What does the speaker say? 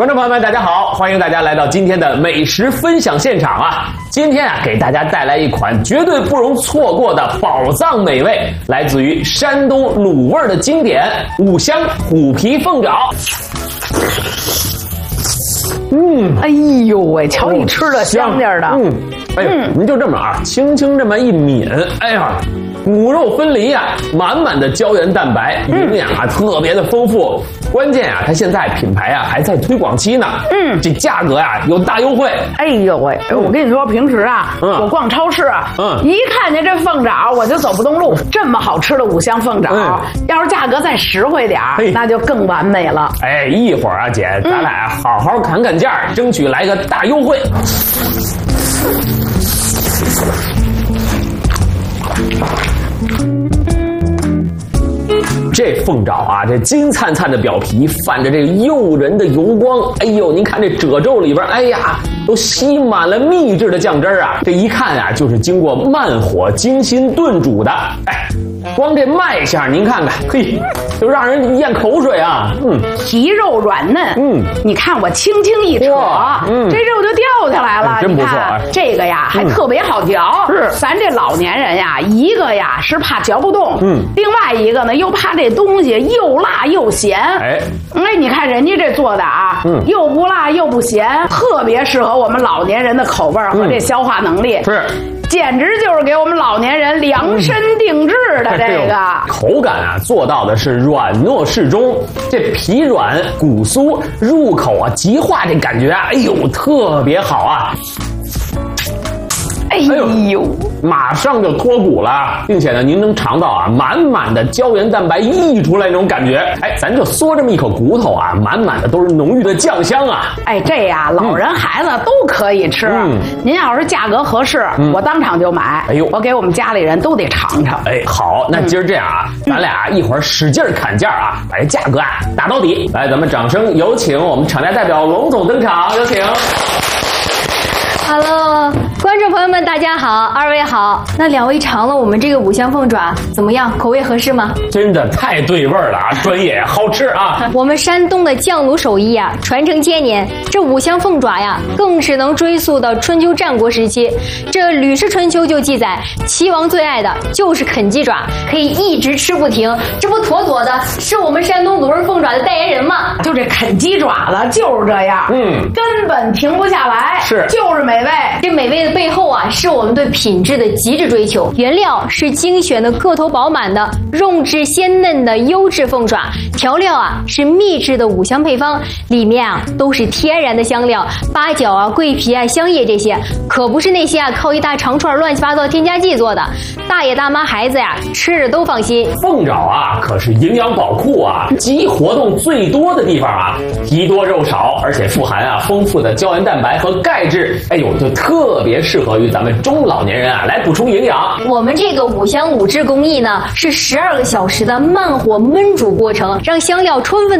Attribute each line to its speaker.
Speaker 1: 观众朋友们，大家好，欢迎大家来到今天的美食分享现场啊！今天啊，给大家带来一款绝对不容错过的宝藏美味，来自于山东卤味的经典五香虎皮凤爪。
Speaker 2: 哎呦喂，瞧你吃的香点的。
Speaker 1: 哎呦，您就这么啊，轻轻这么一抿，哎呀，骨肉分离啊，满满的胶原蛋白，营养啊特别的丰富。关键啊，它现在品牌啊还在推广期呢。这价格啊有大优惠。
Speaker 2: 哎呦喂，我跟你说，平时啊，我逛超市啊，一看见这凤爪我就走不动路。这么好吃的五香凤爪，要是价格再实惠点那就更完美了。
Speaker 1: 哎，一会儿啊，姐，咱俩好好砍砍价，争取来个大优惠。这凤爪啊，这金灿灿的表皮泛着这个诱人的油光，哎呦，您看这褶皱里边，哎呀，都吸满了秘制的酱汁啊！这一看啊，就是经过慢火精心炖煮的。哎，光这卖相您看看，嘿，就让人咽口水啊！
Speaker 2: 皮肉软嫩，你看我轻轻一扯，这肉就掉下来了。
Speaker 1: 真不错啊！
Speaker 2: 这个呀还特别好嚼。咱这老年人呀，一个呀是怕嚼不动，另外一个呢又怕这东西又辣又咸。哎，你看人家这做的啊，又不辣又不咸，特别适合我们老年人的口味和这消化能力。是。简直就是给我们老年人量身定制的这个
Speaker 1: 口感啊，做到的是软糯适中，这皮软骨酥，入口啊即化，这感觉啊，哎呦特别好啊！
Speaker 2: 哎呦，
Speaker 1: 马上就脱骨了，并且呢，您能尝到啊满满的胶原蛋白溢出来那种感觉。哎，咱就嗦这么一口骨头啊，满满的都是浓郁的酱香啊。
Speaker 2: 哎，这呀，老人孩子都可以吃。您要是价格合适，我当场就买。哎呦，我给我们家里人都得尝尝。
Speaker 1: 哎，好，那今儿这样啊，咱俩一会儿使劲砍价啊，把这价格啊打到底。来，咱们掌声有请我们厂家代表龙总登场，有请。
Speaker 3: Hello， 观众朋友们，大家好，二位好。那两位尝了我们这个五香凤爪怎么样？口味合适吗？
Speaker 1: 真的太对味了啊，专业好吃啊！
Speaker 3: 我们山东的酱卤手艺啊，传承千年。这五香凤爪呀，更是能追溯到春秋战国时期。这《吕氏春秋》就记载，齐王最爱的就是啃鸡爪，可以一直吃不停。这不妥妥的是我们山东卤味凤爪的代言人吗？
Speaker 2: 就这啃鸡爪子就是这样，根本停不下来，就是美味。
Speaker 3: 这美味的背后啊，是我们对品质的极致追求。原料是精选的个头饱满的肉质鲜嫩的优质凤爪，调料啊是秘制的五香配方，里面啊都是天然的香料，八角啊、桂皮啊、香叶这些，可不是那些啊靠一大长串乱七八糟添加剂做的。大爷大妈孩子呀，吃着都放心。
Speaker 1: 凤爪啊可是营养宝库啊，集活动最多的地方啊，皮多肉少，而且富含啊丰富的胶原蛋白和钙质。哎呦，就特别适合于咱们中老年人啊来补充营养。
Speaker 3: 我们这个五香卤制工艺呢，是12个小时的慢火焖煮过程，让香料充分的